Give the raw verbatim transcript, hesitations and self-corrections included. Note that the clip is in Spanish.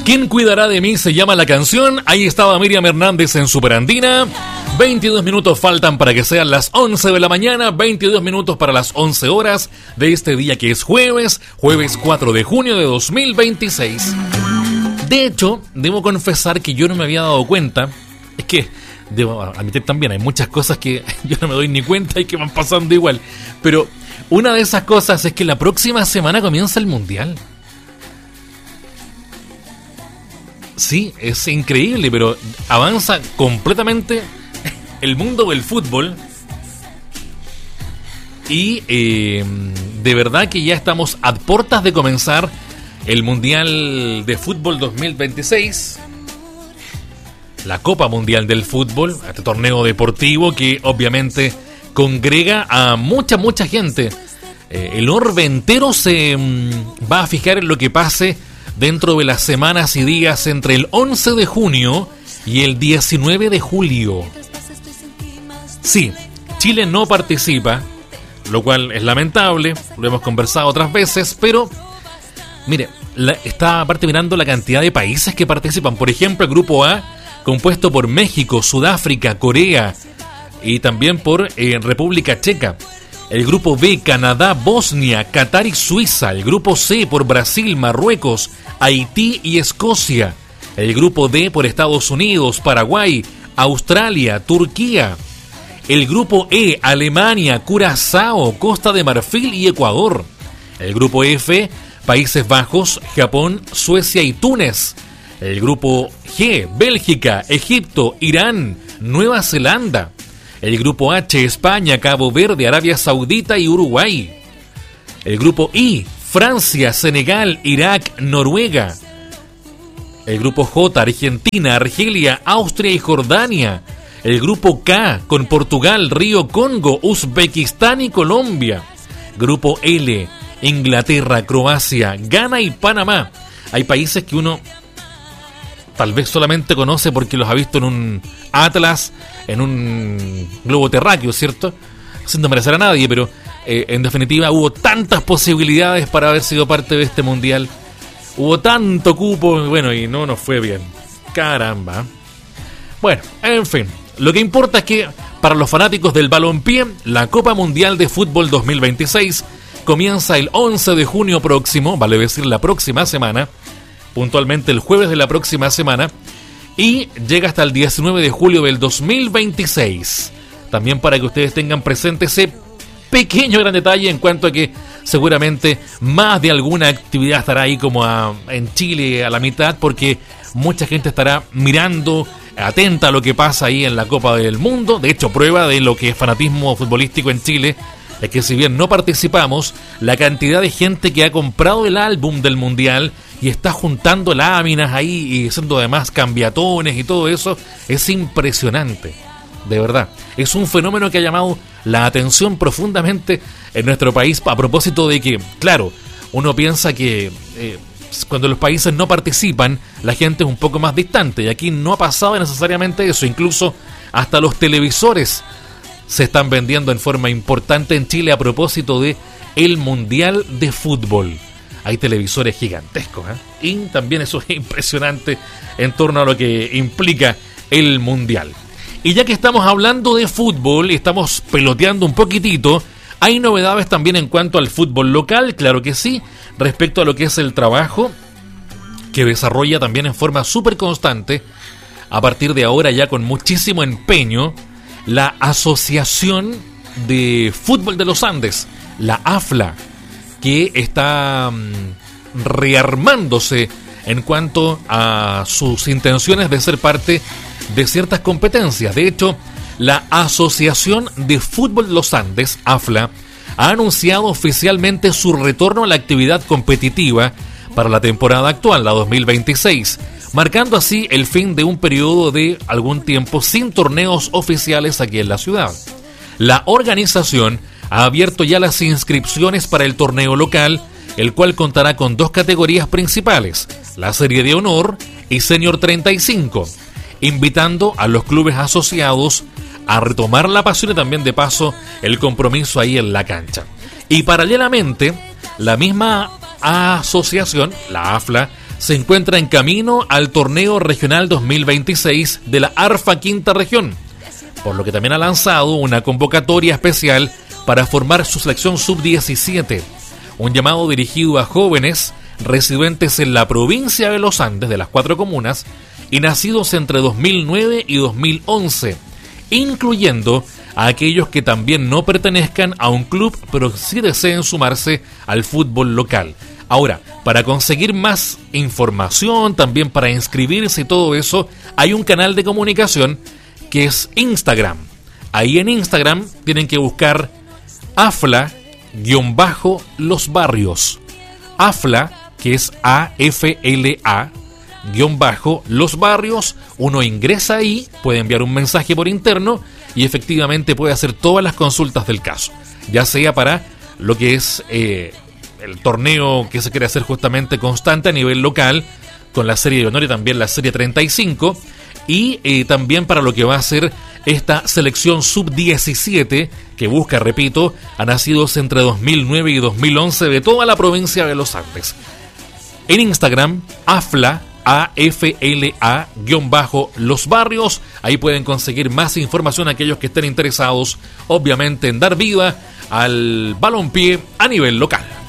¿Quién cuidará de mí? Se llama la canción. Ahí estaba Miriam Hernández en Superandina. veintidós minutos faltan para que sean las once de la mañana. veintidós minutos para las once horas de este día que es jueves. Jueves cuatro de junio de dos mil veintiséis. De hecho, debo confesar que yo no me había dado cuenta. Es que, debo admitir también, hay muchas cosas que yo no me doy ni cuenta y que van pasando igual. Pero una de esas cosas es que la próxima semana comienza el Mundial. Sí, es increíble, pero avanza completamente el mundo del fútbol. Y eh, de verdad que ya estamos a puertas de comenzar el Mundial de Fútbol dos mil veintiséis. La Copa Mundial del Fútbol, este torneo deportivo que obviamente congrega a mucha, mucha gente. Eh, el orbe entero se mm, va a fijar en lo que pase dentro de las semanas y días entre el once de junio y el diecinueve de julio. Sí, Chile no participa, lo cual es lamentable, lo hemos conversado otras veces, pero mire, la, está aparte mirando la cantidad de países que participan. Por ejemplo, el grupo A, compuesto por México, Sudáfrica, Corea y también por eh, República Checa. El grupo B, Canadá, Bosnia, Qatar y Suiza. El grupo C por Brasil, Marruecos, Haití y Escocia. El grupo D por Estados Unidos, Paraguay, Australia, Turquía. El grupo E, Alemania, Curazao, Costa de Marfil y Ecuador. El grupo F, Países Bajos, Japón, Suecia y Túnez. El grupo G, Bélgica, Egipto, Irán, Nueva Zelanda. El grupo H, España, Cabo Verde, Arabia Saudita y Uruguay. El grupo I, Francia, Senegal, Irak, Noruega. El grupo J, Argentina, Argelia, Austria y Jordania. El grupo K, con Portugal, Río Congo, Uzbekistán y Colombia. Grupo L, Inglaterra, Croacia, Ghana y Panamá. Hay países que uno tal vez solamente conoce porque los ha visto en un atlas, en un globo terráqueo, ¿cierto? Sin merecer a nadie, pero eh, en definitiva hubo tantas posibilidades para haber sido parte de este mundial. Hubo tanto cupo, bueno, y no nos fue bien. Caramba. Bueno, en fin, lo que importa es que para los fanáticos del balompié, la Copa Mundial de Fútbol dos mil veintiséis comienza el once de junio próximo, vale decir la próxima semana, puntualmente el jueves de la próxima semana, y llega hasta el diecinueve de julio del dos mil veintiséis. También para que ustedes tengan presente ese pequeño gran detalle en cuanto a que seguramente más de alguna actividad estará ahí como a, en Chile a la mitad, porque mucha gente estará mirando, atenta a lo que pasa ahí en la Copa del Mundo. De hecho, prueba de lo que es fanatismo futbolístico en Chile es que si bien no participamos, la cantidad de gente que ha comprado el álbum del Mundial y está juntando láminas ahí y haciendo además cambiatones y todo eso, es impresionante, de verdad. Es un fenómeno que ha llamado la atención profundamente en nuestro país, a propósito de que, claro, uno piensa que eh, cuando los países no participan, la gente es un poco más distante, y aquí no ha pasado necesariamente eso. Incluso hasta los televisores se están vendiendo en forma importante en Chile a propósito de el Mundial de Fútbol. Hay televisores gigantescos, ¿eh? Y también eso es impresionante en torno a lo que implica el Mundial. Y ya que estamos hablando de fútbol y estamos peloteando un poquitito, hay novedades también en cuanto al fútbol local, claro que sí, respecto a lo que es el trabajo que desarrolla también en forma súper constante, a partir de ahora ya con muchísimo empeño, la Asociación de Fútbol de los Andes, la AFLA, que está um, rearmándose en cuanto a sus intenciones de ser parte de ciertas competencias. De hecho, la Asociación de Fútbol de los Andes, AFLA, ha anunciado oficialmente su retorno a la actividad competitiva para la temporada actual, la dos mil veintiséis, marcando así el fin de un periodo de algún tiempo sin torneos oficiales aquí en la ciudad. La organización ha abierto ya las inscripciones para el torneo local, el cual contará con dos categorías principales, la Serie de Honor y Senior treinta y cinco, invitando a los clubes asociados a retomar la pasión y también de paso el compromiso ahí en la cancha. Y paralelamente, la misma asociación, la AFLA, se encuentra en camino al torneo regional dos mil veintiséis de la ARFA Quinta Región, por lo que también ha lanzado una convocatoria especial para formar su selección sub diecisiete, un llamado dirigido a jóvenes residentes en la provincia de Los Andes, de las cuatro comunas, y nacidos entre dos mil nueve y dos mil once, incluyendo a aquellos que también no pertenezcan a un club, pero sí deseen sumarse al fútbol local. Ahora, para conseguir más información, también para inscribirse y todo eso, hay un canal de comunicación que es Instagram. Ahí en Instagram tienen que buscar AFLA-Los Barrios. AFLA, que es A F L A, guión bajo, Los Barrios. Uno ingresa ahí, puede enviar un mensaje por interno y efectivamente puede hacer todas las consultas del caso, ya sea para lo que es eh, el torneo que se quiere hacer justamente constante a nivel local, con la serie de honor y también la serie treinta y cinco, y eh, también para lo que va a ser esta selección sub diecisiete que busca, repito, a nacidos entre dos mil nueve y dos mil once de toda la provincia de Los Andes. En Instagram, AFLA, A F L A, guión bajo, Los Barrios. Ahí pueden conseguir más información aquellos que estén interesados, obviamente, en dar vida al balompié a nivel local.